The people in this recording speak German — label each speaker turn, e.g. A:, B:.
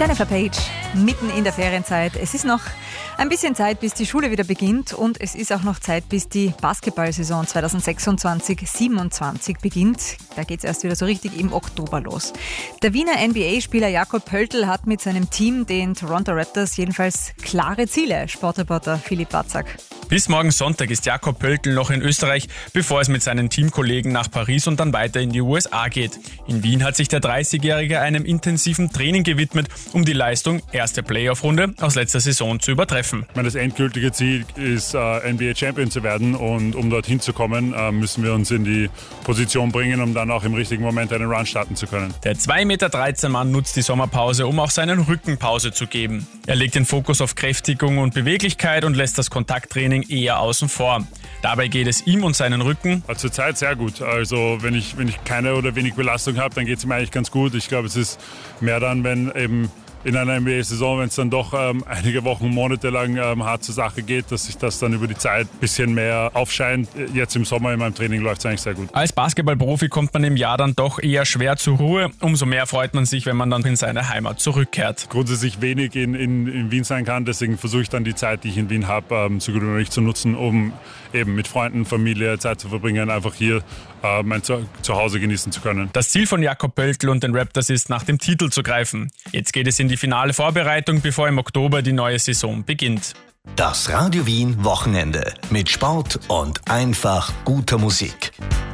A: Jennifer Page, mitten in der Ferienzeit. Es ist noch ein bisschen Zeit, bis die Schule wieder beginnt und es ist auch noch Zeit, bis die Basketballsaison 2026/27 beginnt. Da geht es erst wieder so richtig im Oktober los. Der Wiener NBA-Spieler Jakob Pöltl hat mit seinem Team, den Toronto Raptors, jedenfalls klare Ziele. Sportreporter Philipp Watzak.
B: Bis morgen Sonntag ist Jakob Pöltl noch in Österreich, bevor es mit seinen Teamkollegen nach Paris und dann weiter in die USA geht. In Wien hat sich der 30-Jährige einem intensiven Training gewidmet, um die Leistung erste Playoff-Runde aus letzter Saison zu übertreffen.
C: Das endgültige Ziel ist, NBA-Champion zu werden, und um dorthin zu kommen, müssen wir uns in die Position bringen, um dann auch im richtigen Moment einen Run starten zu können.
B: Der 2,13 Meter Mann nutzt die Sommerpause, um auch seinen Rücken Pause zu geben. Er legt den Fokus auf Kräftigung und Beweglichkeit und lässt das Kontakttraining eher außen vor. Dabei geht es ihm und seinen Rücken
C: zurzeit sehr gut. Also wenn ich keine oder wenig Belastung habe, dann geht es mir eigentlich ganz gut. Ich glaube, es ist mehr dann, wenn eben in einer NBA-Saison, wenn es dann doch einige Wochen, Monate lang hart zur Sache geht, dass sich das dann über die Zeit ein bisschen mehr aufscheint. Jetzt im Sommer in meinem Training läuft es eigentlich sehr gut.
B: Als Basketballprofi kommt man im Jahr dann doch eher schwer zur Ruhe. Umso mehr freut man sich, wenn man dann in seine Heimat zurückkehrt.
C: Grundsätzlich wenig in Wien sein kann, deswegen versuche ich dann die Zeit, die ich in Wien habe, so gut wie möglich zu nutzen, um eben mit Freunden, Familie Zeit zu verbringen, einfach hier mein Zuhause genießen zu können.
B: Das Ziel von Jakob Pöltl und den Raptors ist, nach dem Titel zu greifen. Jetzt geht es in die finale Vorbereitung, bevor im Oktober die neue Saison beginnt.
D: Das Radio Wien Wochenende mit Sport und einfach guter Musik.